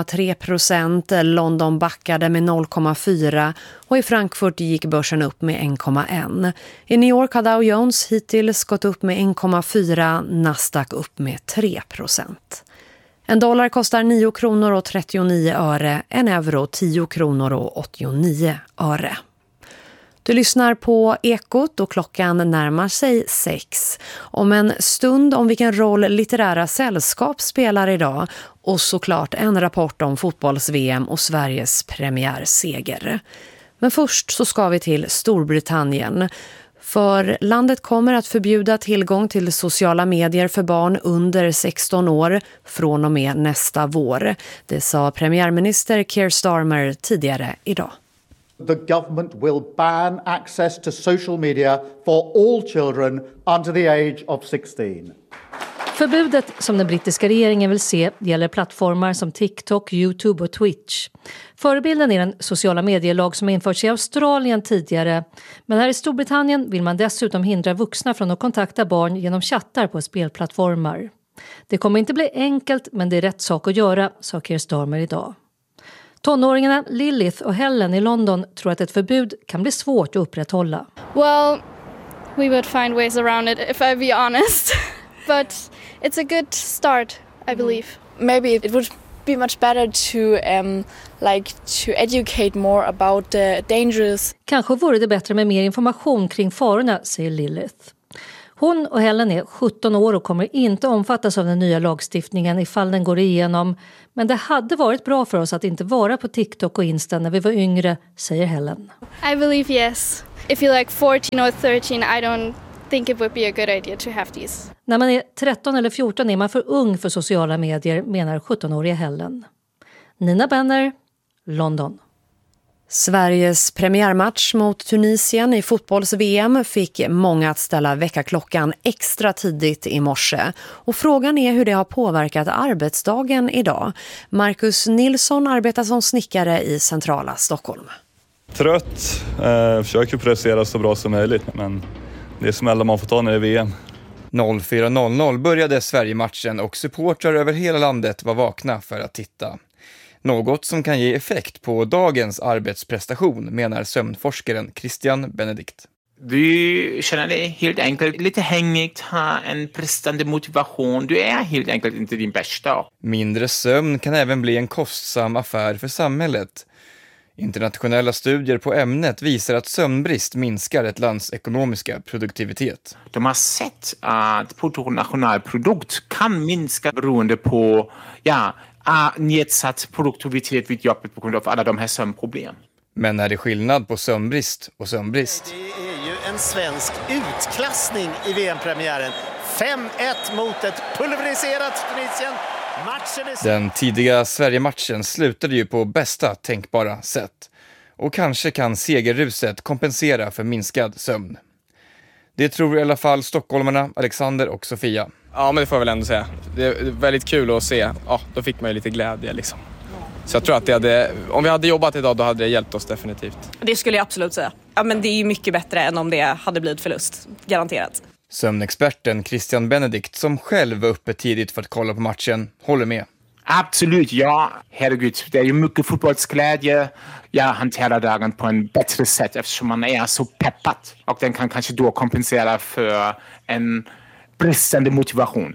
0,3%, London backade med 0,4% och i Frankfurt gick börsen upp med 1,1%. I New York har Dow Jones hittills gått upp med 1,4%, Nasdaq upp med 3%. En dollar kostar 9 kronor och 39 öre, en euro 10 kronor och 89 öre. Du lyssnar på Ekot och klockan närmar sig 6. Om en stund om vilken roll litterära sällskap spelar idag och såklart en rapport om fotbolls-VM och Sveriges premiärseger. Men först så ska vi till Storbritannien. För landet kommer att förbjuda tillgång till sociala medier för barn under 16 år från och med nästa vår. Det sa premiärminister Keir Starmer tidigare idag. The government will ban access to social media for all children under the age of 16. Förbudet som den brittiska regeringen vill se gäller plattformar som TikTok, YouTube och Twitch. Förebilden är den sociala medielag som införts i Australien tidigare. Men här i Storbritannien vill man dessutom hindra vuxna från att kontakta barn genom chattar på spelplattformar. Det kommer inte bli enkelt, men det är rätt sak att göra, sa Keir Starmer idag. Tonåringarna Lilith och Helen i London tror att ett förbud kan bli svårt att upprätthålla. Well, we would find ways around it if I be honest. But it's a good start, I believe. Maybe it would be much better to educate more about the dangers. Kanske vore det bättre med mer information kring farorna, säger Lilith. Hon och Helen är 17 år och kommer inte omfattas av den nya lagstiftningen ifall den går igenom. Men det hade varit bra för oss att inte vara på TikTok och Insta när vi var yngre, säger Helen. I believe yes. If you're like 14 or 13, I don't think it would be a good idea to have these. När man är 13 eller 14 är man för ung för sociala medier, menar 17-åriga Helen. Nina Benner, London. Sveriges premiärmatch mot Tunisien i fotbolls-VM fick många att ställa väckarklockan extra tidigt i morse. Och frågan är hur det har påverkat arbetsdagen idag. Marcus Nilsson arbetar som snickare i centrala Stockholm. Trött, försöker prestera så bra som möjligt, men det är smällar man får ta när det är VM. 04.00 började Sverige-matchen och supportrar över hela landet var vakna för att titta. Något som kan ge effekt på dagens arbetsprestation, menar sömnforskaren Christian Benedikt. Du känner dig helt enkelt lite hängigt, har en bristande motivation. Du är helt enkelt inte din bästa. Mindre sömn kan även bli en kostsam affär för samhället. Internationella studier på ämnet visar att sömnbrist minskar ett lands ekonomiska produktivitet. De har sett att bruttonationalprodukt kan minska beroende på nedsatt produktivitet vid jobbet på grund av alla de här sömnproblem. Men är det skillnad på sömnbrist och sömnbrist? Det är ju en svensk utklassning i VM-premiären. 5-1 mot ett pulveriserat Tunisien. Den tidiga Sverige-matchen slutade ju på bästa tänkbara sätt. Och kanske kan segerruset kompensera för minskad sömn. Det tror i alla fall stockholmarna Alexander och Sofia. Ja, men det får jag väl ändå säga. Det är väldigt kul att se. Ja, då fick man ju lite glädje liksom. Så jag tror att om vi hade jobbat idag då hade det hjälpt oss definitivt. Det skulle jag absolut säga. Ja, men det är ju mycket bättre än om det hade blivit förlust. Garanterat. Sömnexperten Christian Benedikt, som själv var uppe tidigt för att kolla på matchen, håller med. Absolut, ja. Herregud, det är ju mycket fotbollsglädje. Jag hanterar dagen på en bättre sätt eftersom man är så peppat. Och den kan kanske då kompensera för en bristande motivation.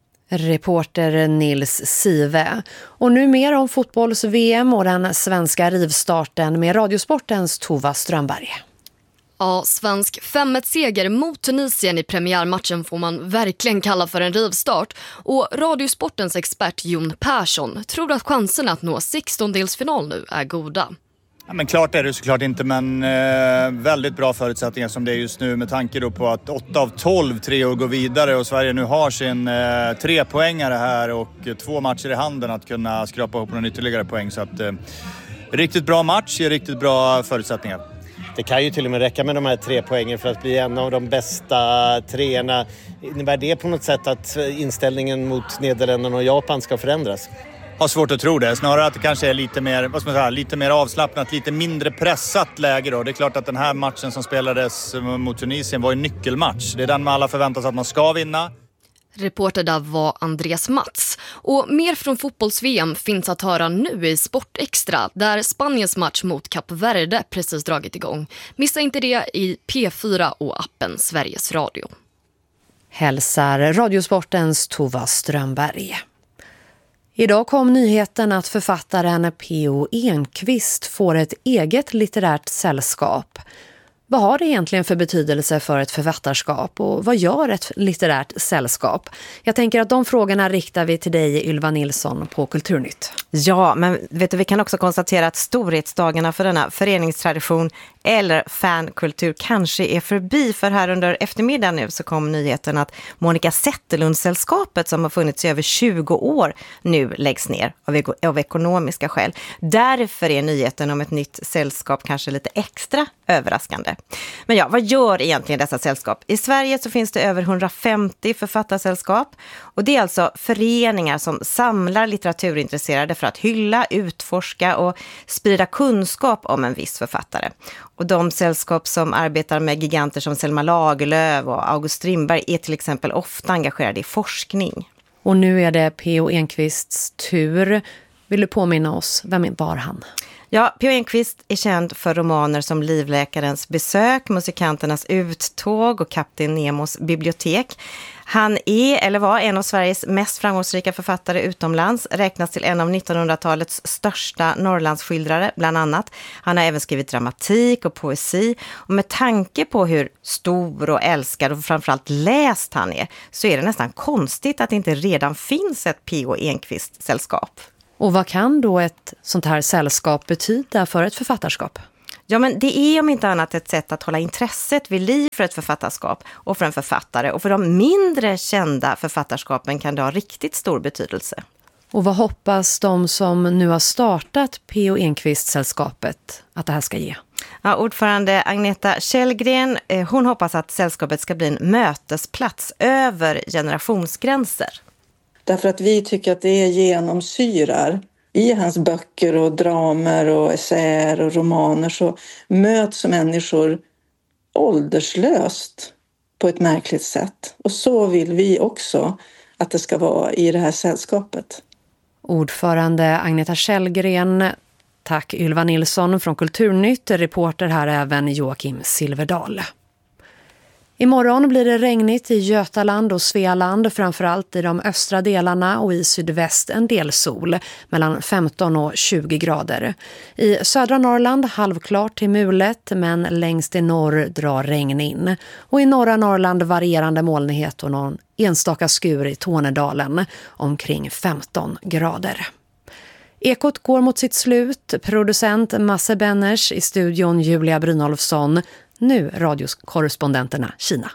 Reporter Nils Sive. Och nu mer om fotbolls-VM och den svenska rivstarten med Radiosportens Tova Strömberg. Ja, svensk 5-1-seger mot Tunisien i premiärmatchen får man verkligen kalla för en rivstart. Och Radiosportens expert Jon Persson tror att chanserna att nå 16-delsfinal nu är goda. Ja, men klart är det såklart inte, men väldigt bra förutsättningar som det är just nu med tanke då på att 8 av 12 treor går vidare och Sverige nu har sin 3-poängare här och 2 matcher i handen att kunna skrapa ihop någon ytterligare poäng. Så att riktigt bra match, riktigt bra förutsättningar. Det kan ju till och med räcka med de här 3 poängen för att bli en av de bästa treorna. Innebär det på något sätt att inställningen mot Nederländerna och Japan ska förändras? Har svårt att tro det. Snarare att det kanske är lite mer, vad ska man säga, lite mer avslappnat, lite mindre pressat läge då. Det är klart att den här matchen som spelades mot Tunisien var en nyckelmatch. Det är den man alla förväntar sig att man ska vinna. Reporter där var Andreas Mats. Och mer från fotbolls-VM finns att höra nu i Sportextra, där Spaniens match mot Kap Verde precis dragit igång. Missa inte det i P4 och appen Sveriges Radio. Hälsar Radiosportens Tova Strömberg. Idag kom nyheten att författaren P.O. Enquist får ett eget litterärt sällskap. Vad har det egentligen för betydelse för ett författarskap och vad gör ett litterärt sällskap? Jag tänker att de frågorna riktar vi till dig, Ylva Nilsson, på Kulturnytt. Ja, men vet du, vi kan också konstatera att storhetsdagarna för denna föreningstradition eller fankultur kanske är förbi, för här under eftermiddagen nu så kom nyheten att Monica Zetterlund-sällskapet som har funnits i över 20 år nu läggs ner av ekonomiska skäl. Därför är nyheten om ett nytt sällskap kanske lite extra överraskande. Men ja, vad gör egentligen dessa sällskap? I Sverige så finns det över 150 författarsällskap och det är alltså föreningar som samlar litteraturintresserade för att hylla, utforska och sprida kunskap om en viss författare. Och de sällskap som arbetar med giganter som Selma Lagerlöf och August Strindberg är till exempel ofta engagerade i forskning. Och nu är det P.O. Enquists tur. Vill du påminna oss, vem var han? Ja, P.O. Enquist är känd för romaner som Livläkarens besök, Musikanternas uttåg och Kapten Nemos bibliotek. Han är eller var en av Sveriges mest framgångsrika författare utomlands, räknas till en av 1900-talets största Norrlandsskildrare bland annat. Han har även skrivit dramatik och poesi och med tanke på hur stor och älskad och framförallt läst han är så är det nästan konstigt att det inte redan finns ett P.O. Enquist-sällskap. Och vad kan då ett sånt här sällskap betyda för ett författarskap? Ja, men det är om inte annat ett sätt att hålla intresset vid liv för ett författarskap och för en författare. Och för de mindre kända författarskapen kan det ha riktigt stor betydelse. Och vad hoppas de som nu har startat P.O. Enquist-sällskapet att det här ska ge? Ja, ordförande Agneta Källgren, hon hoppas att sällskapet ska bli en mötesplats över generationsgränser. Därför att vi tycker att det genomsyrar i hans böcker och dramer och essäer och romaner, så möts människor ålderslöst på ett märkligt sätt. Och så vill vi också att det ska vara i det här sällskapet. Ordförande Agneta Källgren, tack Ylva Nilsson från Kulturnytt, reporter här även Joakim Silverdal. Imorgon blir det regnigt i Götaland och Svealand, framförallt i de östra delarna och i sydväst en del sol, mellan 15 och 20 grader. I södra Norrland halvklart till mulet, men längst i norr drar regn in. Och i norra Norrland varierande molnighet och någon enstaka skur i Tornedalen, omkring 15 grader. Ekot går mot sitt slut. Producent Masse Benners, i studion Julia Brynolfsson. Nu radiokorrespondenterna Kina.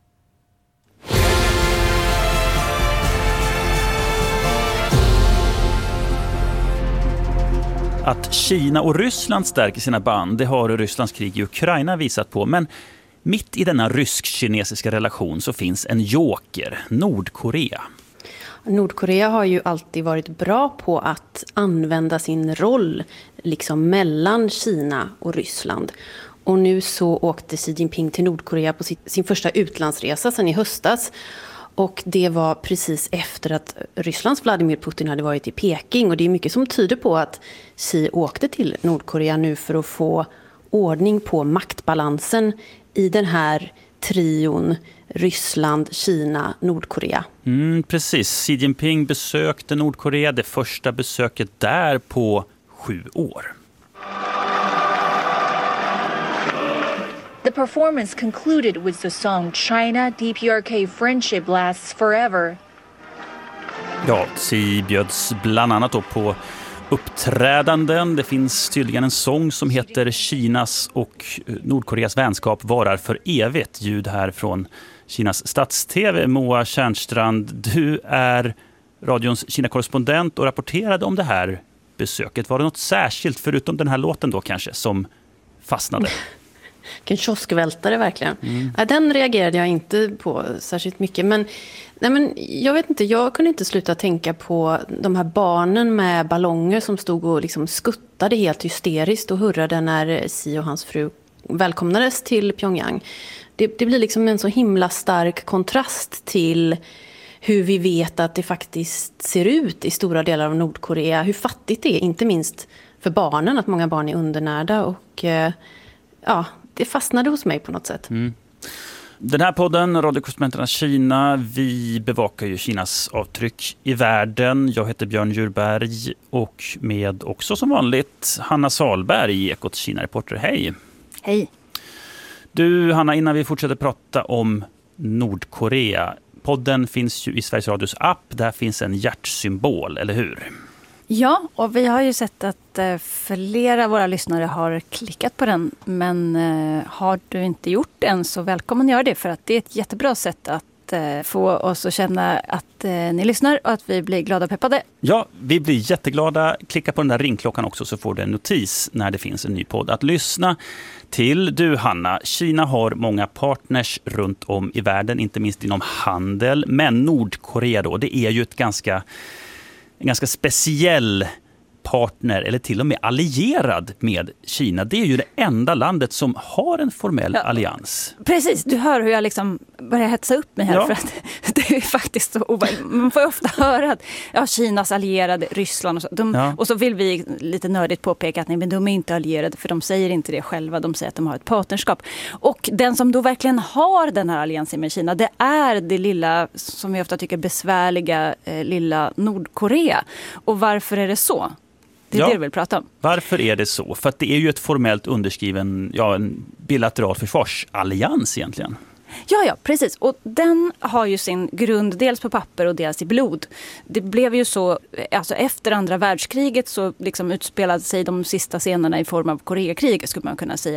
Att Kina och Ryssland stärker sina band, det har Rysslands krig i Ukraina visat på. Men mitt i denna rysk-kinesiska relation så finns en joker, Nordkorea. Nordkorea har ju alltid varit bra på att använda sin roll liksom mellan Kina och Ryssland. Och nu så åkte Xi Jinping till Nordkorea på sin första utlandsresa sedan i höstas. Och det var precis efter att Rysslands Vladimir Putin hade varit i Peking. Och det är mycket som tyder på att Xi åkte till Nordkorea nu för att få ordning på maktbalansen i den här trion Ryssland, Kina, Nordkorea. Precis, Xi Jinping besökte Nordkorea, det första besöket där på 7 år. The performance concluded with the song China DPRK Friendship Lasts Forever. Ja, Xi bjöds bland annat då på uppträdanden. Det finns tydligen en sång som heter Kinas och Nordkoreas vänskap varar för evigt. Ljud här från Kinas stats-tv. Moa Tjärnstrand, du är radions Kina-korrespondent och rapporterade om det här besöket. Var det något särskilt förutom den här låten då kanske som fastnade? Vilken kioskvältare verkligen. Den reagerade jag inte på särskilt mycket. Men jag vet inte, jag kunde inte sluta tänka på de här barnen med ballonger som stod och liksom skuttade helt hysteriskt och hurrade när Xi och hans fru välkomnades till Pyongyang. Det blir liksom en så himla stark kontrast till hur vi vet att det faktiskt ser ut i stora delar av Nordkorea. Hur fattigt det är, inte minst för barnen, att många barn är undernärda och det fastnade hos mig på något sätt. Den här podden, Radiokorrespondenterna Kina, vi bevakar ju Kinas avtryck i världen. Jag heter Björn Djurberg och med också som vanligt Hanna Salberg, Ekots Kina-reporter. Hej! Hej! Du Hanna, innan vi fortsätter prata om Nordkorea. Podden finns ju i Sveriges Radios app. Där finns en hjärtsymbol, eller hur? Ja, och vi har ju sett att flera av våra lyssnare har klickat på den. Men har du inte gjort det än så välkommen göra det. För att det är ett jättebra sätt att få oss att känna att ni lyssnar och att vi blir glada och peppade. Ja, vi blir jätteglada. Klicka på den där ringklockan också så får du en notis när det finns en ny podd att lyssna till. Du Hanna, Kina har många partners runt om i världen, inte minst inom handel. Men Nordkorea då, det är ju en ganska speciell partner eller till och med allierad med Kina. Det är ju det enda landet som har en formell allians. Precis, du hör hur jag liksom börjar hetsa upp mig här för att det är faktiskt så man får ofta höra att Kinas allierade, Ryssland och så. Och så vill vi lite nördigt påpeka att nej, men de är inte allierade för de säger inte det själva. De säger att de har ett partnerskap. Och den som då verkligen har den här alliansen med Kina, det är det lilla, som vi ofta tycker besvärliga lilla Nordkorea. Och varför är det så? Det är det du vill prata om. Varför är det så? För att det är ju ett formellt underskriven, en bilateral försvarsallians egentligen. Ja, precis. Och den har ju sin grund dels på papper och dels i blod. Det blev ju så, alltså efter andra världskriget så liksom utspelade sig de sista scenerna i form av Koreakriget skulle man kunna säga.